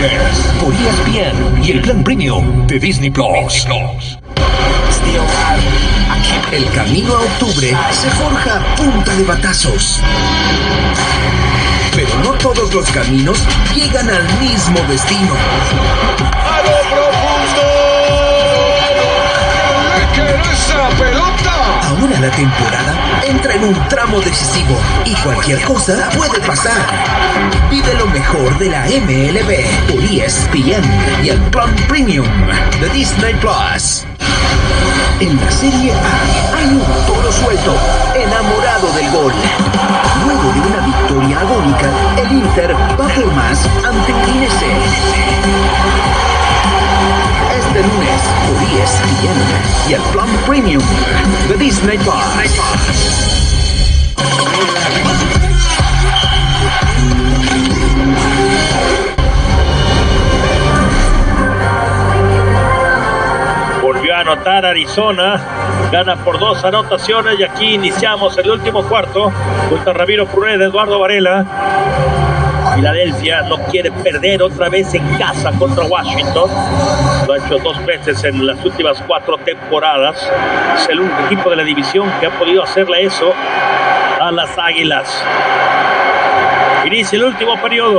Packers por ESPN y el plan premium de Disney Plus. El camino a octubre se forja a punta de batazos. Pero no todos los caminos llegan al mismo destino. ¡A lo profundo! ¡Le quedó esa pelota! Ahora la temporada entra en un tramo decisivo y cualquier cosa puede pasar. Vive lo mejor de la MLB por ESPN y el plan premium de Disney Plus. En la Serie A hay un toro suelto, enamorado del gol. Luego de una victoria agónica, el Inter va por más ante Udinese. Este lunes por ESPN y el plan premium de Disney Plus. Volvió a anotar Arizona, gana por 2 anotaciones y aquí iniciamos el último cuarto. Junto a Ramiro Pureda, Eduardo Varela. Filadelfia no quiere perder otra vez en casa contra Washington. Lo ha hecho 2 veces en las últimas 4 temporadas. Es el único equipo de la división que ha podido hacerle eso a las Águilas. Inicia el último periodo.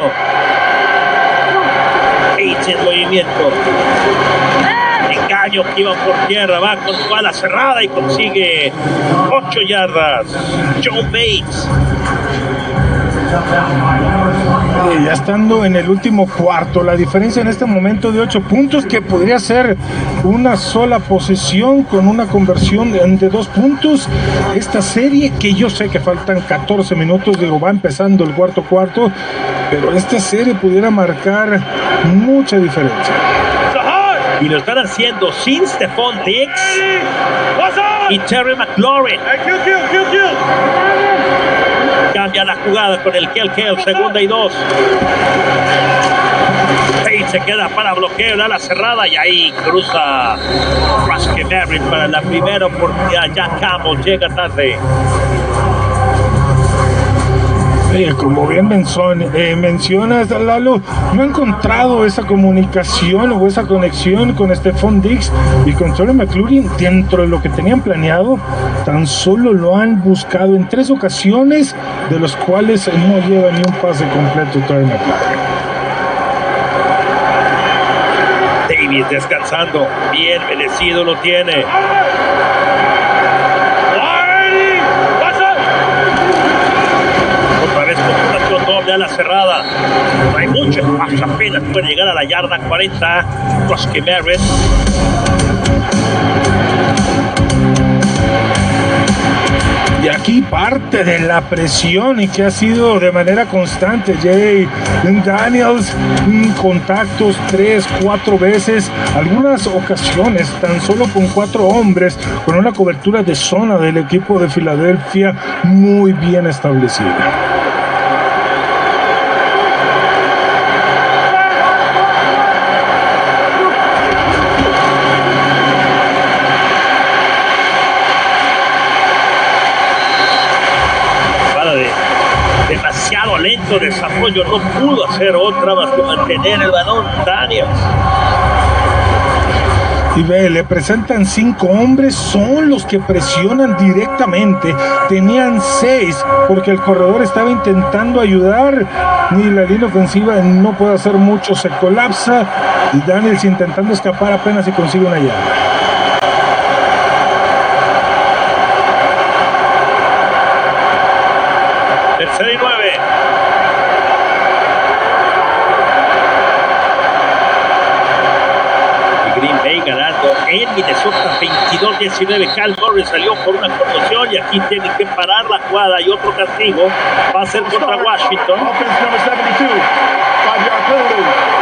Bates en movimiento. Engaño que iba por tierra, va con su ala cerrada y consigue 8 yardas. John Bates. Ya estando en el último cuarto, la diferencia en este momento de 8 puntos, que podría ser una sola posesión con una conversión de 2 puntos. Esta serie, que yo sé que faltan 14 minutos, digo, va empezando el cuarto, pero esta serie pudiera marcar mucha diferencia. Y lo están haciendo sin Stephon Diggs y Terry McLaurin. Cambia la jugada con el Kel, 2nd y 2. Page se queda para bloqueo, la ala cerrada y ahí cruza Rasky Merritt para la primera oportunidad. Jack Campbell llega tarde. Como bien mencionas, Lalo, no ha encontrado esa comunicación o esa conexión con Stephon Diggs y con Terry McLaurin dentro de lo que tenían planeado. Tan solo lo han buscado en 3 ocasiones, de los cuales no lleva ni un pase completo Terry McLaurin. Davis descansando, bien merecido lo tiene. Doble a la cerrada, no hay mucho espacio, apenas puede llegar a la yarda 40. Rasky Merritt. Y aquí parte de la presión y que ha sido de manera constante Jay Daniels, contactos 3-4 veces, algunas ocasiones tan solo con 4 hombres, con una cobertura de zona del equipo de Filadelfia muy bien establecida. Demasiado lento desarrollo, no pudo hacer otra más que mantener el balón. Daniels. Y ve, le presentan 5 hombres, son los que presionan directamente. Tenían 6 porque el corredor estaba intentando ayudar. Ni la línea ofensiva no puede hacer mucho, se colapsa. Y Daniels intentando escapar apenas y consigue una yarda. Tercera y 9. Y Green Bay ganando en Minnesota 22-19. Cal Morris salió por una conmoción y aquí tienen que parar la jugada y otro castigo va a ser contra Washington. Offense number 72. 5-yard penalty.